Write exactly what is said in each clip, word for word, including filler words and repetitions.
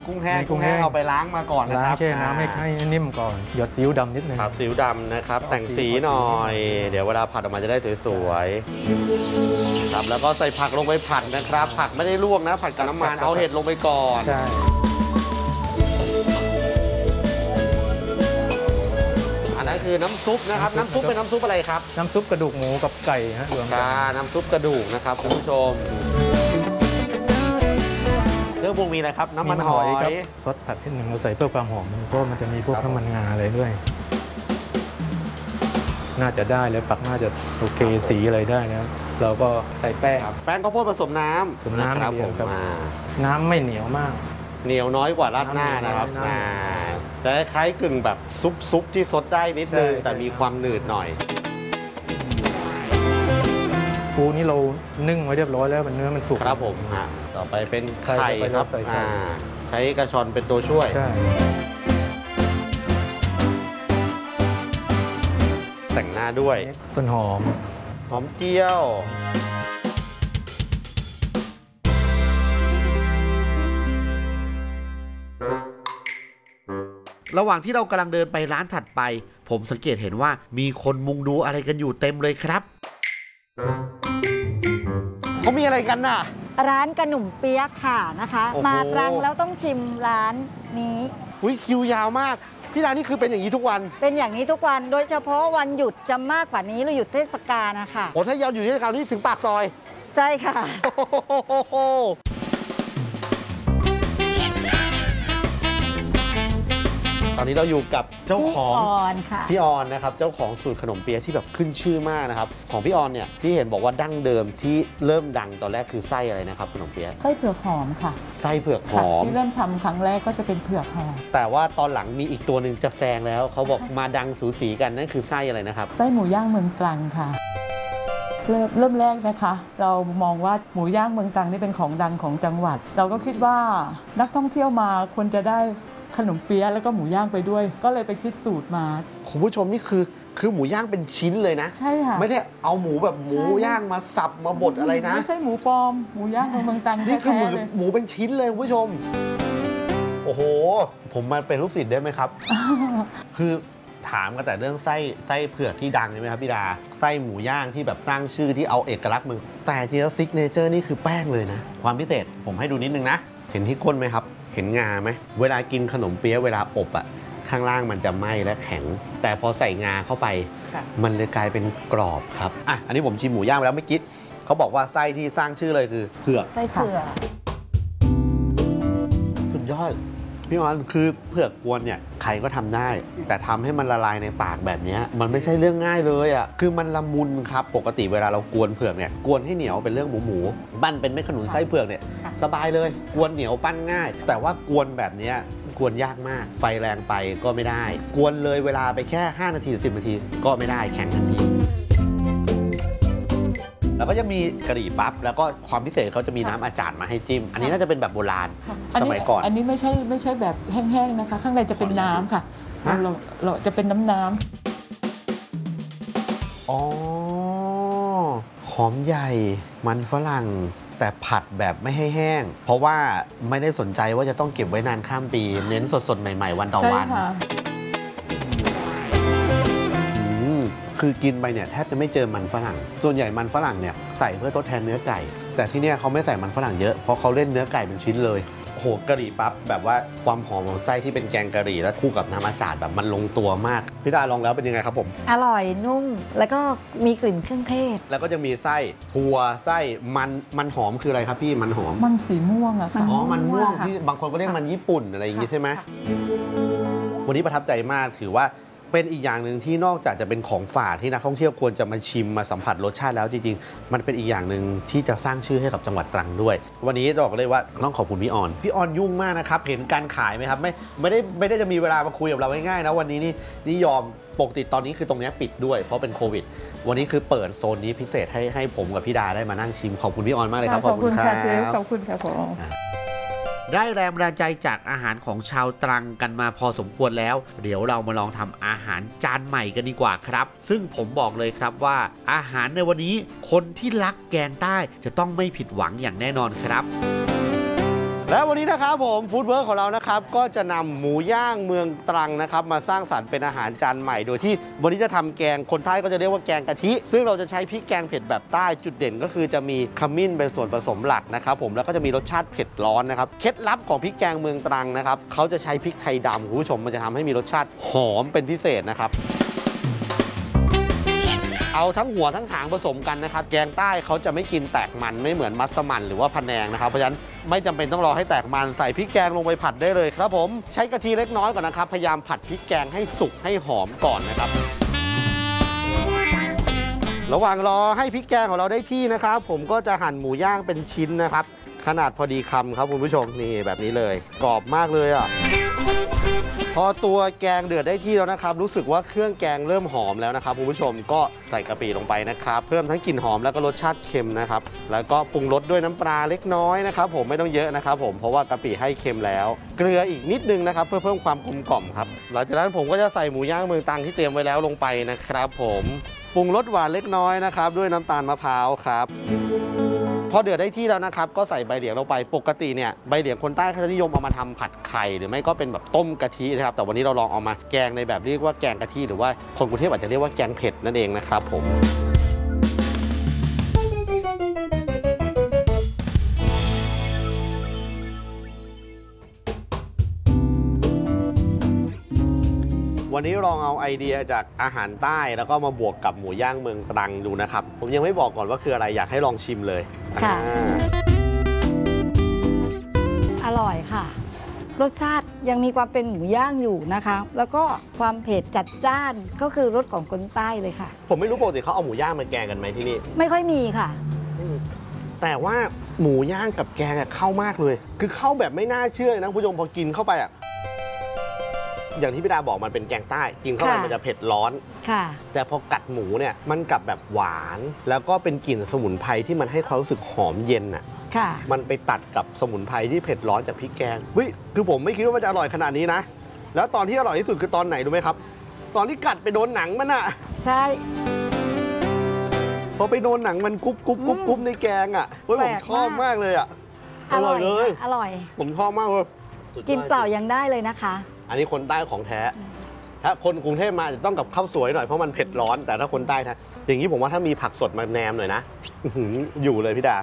กุ้งแห้งกุ้งแห้งเอาไปล้างมาก่อนนะครับล้างแช่น้ำให้ให้นิ่มก่อนหยดซีอิ๊วดำนิดนึงครับซีอิ๊วดำนะครับแต่งสีหน่อย เดี๋ยวเวลาผัดออกมาจะได้สวยๆครับแล้วก็ใส่ผักลงไปผัดนะครับผักไม่ได้ลวกนะผัดกับน้ำมันเอาเห็ดลงไปก่อนใช่อันนั้นคือน้ำซุปนะครับน้ำซุปเป็นน้ำซุปอะไรครับน้ำซุปกระดูกหมูกับไก่ฮะรวมกันน้ำซุปกระดูกนะครับคุณผู้ชมเครื่องปรุงมีอะไรครับน้ำมันหอยซอสผัดที่หนึ่งเราใส่เพื่อความหอมเพราะมันจะมีพวกน้ำมันงาอะไรด้วยน่าจะได้แล้วปักน่าจะโอเคสีอะไรได้แล้วเราก็ใส่แป้งแป้งข้าวโพดผสมน้ำผสมน้ำครับผมน้ำไม่เหนียวมากเหนียวน้อยกว่าราดหน้านะครับจะคล้ายกึ่งแบบซุปซุปที่ซดได้นิดนึงแต่มีความหนืดหน่อยปูนี่เรานึ่งไว้เรียบร้อยแล้วมันเนื้อมันสุกครับผมฮะต่อไปเป็นไข่ครับใช้กระชอนเป็นตัวช่วยแต่งหน้าด้วยต้นหอมหอมเจียวระหว่างที่เรากำลังเดินไปร้านถัดไปผมสังเกตเห็นว่ามีคนมุงดูอะไรกันอยู่เต็มเลยครับเขามีอะไรกันน่ะร้านกระหนุ่มเปี๊ยกค่ะนะคะมาตรังแล้วต้องชิมร้านนี้อุ้ยคิวยาวมากพี่ดานี่คือเป็นอย่างนี้ทุกวันเป็นอย่างนี้ทุกวันโดยเฉพาะวันหยุดจะมากกว่านี้เราหยุดเทศกาลนะคะโอ้ถ้ายาวอยู่เทศกาลนี่ถึงปากซอยใช่ค่ะตอนนี้เราอยู่กับเจ้าของพี่ออนค่ะพี่ออนนะครับเจ้าของสูตรขนมเปี๊ยะที่แบบขึ้นชื่อมากนะครับของพี่ออนเนี่ยที่เห็นบอกว่าดั้งเดิมที่เริ่มดังตอนแรกคือไส้อะไรนะครับขนมเปี๊ยะไส้เผือกหอมค่ะไส้เผือกหอมที่เริ่มทำครั้งแรกก็จะเป็นเผือกหอมแต่ว่าตอนหลังมีอีกตัวหนึ่งจะแซงแล้วเขาบอกมาดังสูสีกันนั่นคือไส้อะไรนะครับไส้หมูย่างเมืองตรังค่ะเริ่มเริ่มแรกนะคะเรามองว่าหมูย่างเมืองตรังนี่เป็นของดังของจังหวัดเราก็คิดว่านักท่องเที่ยวมาควรจะได้ขนมเปี๊ยะแล้วก็หมูย่างไปด้วยก็เลยไปคิดสูตรมาคุณผู้ชมนี่คือคือหมูย่างเป็นชิ้นเลยนะใช่ค่ะไม่ได้เอาหมูแบบหมูย่างมาสับมาบดอะไรนะไม่ใช่หมูปลอมหมูย่างของเมืองตรังนี่คือหมูหมูเป็นชิ้นเลยคุณผู้ชมโอ้โหผมมาเป็นลูกศิษย์ได้ไหมครับ คือถามกันแต่เรื่องไส้ไส้เผือกที่ดังใช่ไหมครับพี่ดาไส้หมูย่างที่แบบสร้างชื่อที่เอาเอกลักษณ์มึงแต่จริงแล้วซิกเนเจอร์นี่คือแป้งเลยนะความพิเศษผมให้ดูนิดนึงนะเห็นที่ก้นไหมครับเห็นงาไหมเวลากินขนมเปี๊ยะเวลาอบอ่ะข้างล่างมันจะไหม้และแข็งแต่พอใส่งาเข้าไปมันเลยกลายเป็นกรอบครับอ่ะอันนี้ผมชิมหมูย่างไปแล้วไม่คิดเขาบอกว่าไส้ที่สร้างชื่อเลยคือเผือกไส้เผือกสุดยอดพี่ออนคือเผือกกวนเนี่ยใครก็ทำได้แต่ทำให้มันละลายในปากแบบนี้มันไม่ใช่เรื่องง่ายเลยอ่ะคือมันละมุนครับปกติเวลาเรากวนเผือกเนี่ยกวนให้เหนียวเป็นเรื่องหมูหมูปั้นเป็นเม็ดขนุนไส้เผือกเนี่ยสบายเลยกวนเหนียวปั้นง่ายแต่ว่ากวนแบบนี้กวนยากมากไฟแรงไปก็ไม่ได้กวนเลยเวลาไปแค่ห้านาทีหรือสิบนาทีก็ไม่ได้แข็งทันทีแล้วก็จะมีกะหรี่ปั๊บแล้วก็ความพิเศษเขาจะมีน้ำอาจารย์มาให้จิ้มอันนี้น่าจะเป็นแบบโบราณสมัยก่อนอันนี้ไม่ใช่ไม่ใช่แบบแห้งๆนะคะข้างในจะเป็นน้ำค่ะเราเราจะเป็นน้ำน้ำอ๋อหอมใหญ่มันฝรั่งแต่ผัดแบบไม่ให้แห้งเพราะว่าไม่ได้สนใจว่าจะต้องเก็บไว้นานข้ามปีเน้นสดๆใหม่ๆวันต่อวันคือกินไปเนี่ยแทบจะไม่เจอมันฝรั่งส่วนใหญ่มันฝรั่งเนี่ยใส่เพื่อทดแทนเนื้อไก่แต่ที่นี่เขาไม่ใส่มันฝรั่งเยอะเพราะเขาเล่นเนื้อไก่เป็นชิ้นเลยโอ้โหกะหรี่ปั๊บแบบว่าความหอมของไส้ที่เป็นแกงกะหรี่แล้วคู่กับน้ำอาจารย์แบบมันลงตัวมากพี่ดาลองแล้วเป็นยังไงครับผมอร่อยนุ่มแล้วก็มีกลิ่นเครื่องเทศแล้วก็จะมีไส้ถั่วไส้มันมันหอมคืออะไรครับพี่มันหอมมันสีม่วงอะค่ะอ๋อมันม่วงที่บางคนก็เรียกมันญี่ปุ่นอะไรอย่างงี้ใช่ไหมวันนี้ประทับใจมากถือว่าเป็นอีกอย่างหนึ่งที่นอกจากจะเป็นของฝากที่นักท่องเที่ยวควรจะมาชิมมาสัมผัสรสชาติแล้วจริงๆมันเป็นอีกอย่างหนึ่งที่จะสร้างชื่อให้กับจังหวัดตรังด้วยวันนี้บอกเลยว่าต้องขอบคุณพี่ออนพี่ออนยุ่งมากนะครับเห็นการขายไหมครับไม่ไม่ได้ไม่ได้จะมีเวลามาคุยกับเราง่ายๆนะวันนี้นี่นี่ยอมปกติตอนนี้คือตรงนี้ปิดด้วยเพราะเป็นโควิดวันนี้คือเปิดโซนนี้พิเศษให้ให้ผมกับพี่ดาได้มานั่งชิมขอบคุณพี่ออนมากเลยครับขอบคุณค่ะเชฟขอบคุณค่ะผมได้แรงบันดาลใจจากอาหารของชาวตรังกันมาพอสมควรแล้วเดี๋ยวเรามาลองทำอาหารจานใหม่กันดีกว่าครับซึ่งผมบอกเลยครับว่าอาหารในวันนี้คนที่รักแกงใต้จะต้องไม่ผิดหวังอย่างแน่นอนครับแล้ววันนี้นะครับผมฟู้ดเวิร์คของเรานะครับก็จะนำหมูย่างเมืองตรังนะครับมาสร้างสรรค์เป็นอาหารจานใหม่โดยที่วันนี้จะทำแกงคนใต้ก็จะเรียกว่าแกงกะทิซึ่งเราจะใช้พริกแกงเผ็ดแบบใต้จุดเด่นก็คือจะมีขมิ้นเป็นส่วนผสมหลักนะครับผมแล้วก็จะมีรสชาติเผ็ดร้อนนะครับเคล็ดลับของพริกแกงเมืองตรังนะครับเขาจะใช้พริกไทยดำคุณผู้ชมมันจะทำให้มีรสชาติหอมเป็นพิเศษนะครับเอาทั้งหัวทั้งหางผสมกันนะครับแกงใต้เขาจะไม่กินแตกมันไม่เหมือนมัสมั่นหรือว่าพะแนงนะครับเพราะฉะนั้นไม่จำเป็นต้องรอให้แตกมันใส่พริกแกงลงไปผัดได้เลยครับผมใช้กะทิเล็กน้อยก่อนนะครับพยายามผัดพริกแกงให้สุกให้หอมก่อนนะครับระหว่างรอให้พริกแกงของเราได้ที่นะครับผมก็จะหั่นหมูย่างเป็นชิ้นนะครับขนาดพอดีคำครับคุณผู้ชมนี่แบบนี้เลยกรอบมากเลยอ่ะพอตัวแกงเดือดได้ที่แล้วนะครับรู้สึกว่าเครื่องแกงเริ่มหอมแล้วนะครับคุณผู้ชมก็ใส่กะปิลงไปนะครับเพิ่มทั้งกลิ่นหอมแล้วก็รสชาติเค็มนะครับแล้วก็ปรุงรสด้วยน้ำปลาเล็กน้อยนะครับผมไม่ต้องเยอะนะครับผมเพราะว่ากะปิให้เค็มแล้วเกลืออีกนิดนึงนะครับเพื่อเพิ่มความกลมกล่อมครับหลังจากนั้นผมก็จะใส่หมูย่างเมืองตรังที่เตรียมไว้แล้วลงไปนะครับผมปรุงรสหวานเล็กน้อยนะครับด้วยน้ำตาลมะพร้าวครับพอเดือดได้ที่แล้วนะครับก็ใส่ใบเหลียงลงไปปกติเนี่ยใบเหลียงคนใต้เขาจะนิยมเอามาทำผัดไข่หรือไม่ก็เป็นแบบต้มกะทินะครับแต่วันนี้เราลองเอามาแกงในแบบเรียกว่าแกงกะทิหรือว่าคนกรุงเทพอาจจะเรียกว่าแกงเผ็ดนั่นเองนะครับผมวันนี้ลองเอาไอเดียจากอาหารใต้แล้วก็มาบวกกับหมูย่างเมืองตรังดูนะครับผมยังไม่บอกก่อนว่าคืออะไรอยากให้ลองชิมเลยค่ะอ่าอร่อยค่ะ รสชาติยังมีความเป็นหมูย่างอยู่นะคะ แล้วก็ความเผ็ดจัดจ้านก็คือรสของคนใต้เลยค่ะผมไม่รู้ปกติเขาเอาหมูย่างมาแกงกันไหมที่นี่ไม่ค่อยมีค่ะแต่ว่าหมูย่างกับแกงอะเข้ามากเลย คือเข้าแบบไม่น่าเชื่อนะคุณผู้ชมพอกินเข้าไปอะอย่างที่พี่ดาบอกมันเป็นแกงใต้กินเข้าไปค่ะมันจะเผ็ดร้อนค่ะแต่พอกัดหมูเนี่ยมันกลับแบบหวาน แล้วก็เป็นกลิ่นสมุนไพรที่มันให้ความรู้สึกหอมเย็นอะค่ะมันไปตัดกับสมุนไพรที่เผ็ดร้อนจากพริกแกงเฮ้ยคือผมไม่คิดว่ามันจะอร่อยขนาดนี้นะแล้วตอนที่อร่อยที่สุดคือตอนไหนรู้ไหมครับ ตอนที่กัดไปโดนหนังมันอะใช่พอไปโดนหนังมันกรุบกรุบกรุบกรุบในแกงอะเฮ้ยผมชอบมากเลยอะอร่อยเลยอร่อยผมชอบมากเลยสุดยอดกินเปล่ายังได้เลยนะคะอันนี้คนใต้ของแท้ ถ้าคนกรุงเทพมาจะต้องกับข้าวสวยหน่อยเพราะมันเผ็ดร้อนแต่ถ้าคนใต้นะอย่างนี้ผมว่าถ้ามีผักสดมาแนมหน่อยนะอื้อหืออยู่เลยพี่ดา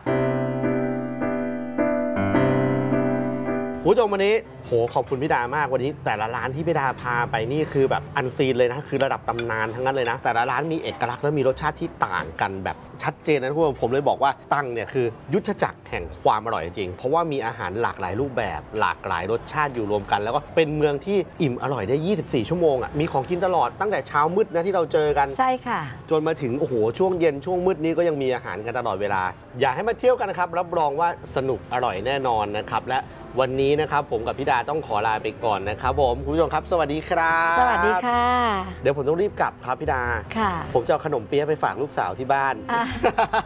ผู้ชมวันนี้โหขอบคุณพี่ดามากวันนี้แต่ละร้านที่พี่ดาพาไปนี่คือแบบอันซีนเลยนะคือระดับตำนานทั้งนั้นเลยนะแต่ละร้านมีเอกลักษณ์และมีรสชาติที่ต่างกันแบบชัดเจนนะทุกคนผมเลยบอกว่าตั้งเนี่ยคือยุทธจักรแห่งความอร่อยจริงเพราะว่ามีอาหารหลากหลายรูปแบบหลากหลายรสชาติอยู่รวมกัน แล้วก็เป็นเมืองที่อิ่มอร่อยได้ยี่สิบสี่ชั่วโมงอ่ะมีของกินตลอดตั้งแต่เช้ามืดนะที่เราเจอกันใช่ค่ะจนมาถึงโอ้โหช่วงเย็นช่วงมืดนี้ก็ยังมีอาหารกันตลอดเวลาอยากให้มาเที่ยวกันนะครับรับรองว่าสนุกอร่อยแน่นอนนะครับและวันนี้นะครับผมกับพี่ดาต้องขอลาไปก่อนนะครับผมคุณผู้ชมครับสวัสดีครับสวัสดีค่ะเดี๋ยวผมต้องรีบกลับครับพี่ดาค่ะผมจะเอาขนมเปี๊ยะไปฝากลูกสาวที่บ้านอ่ะ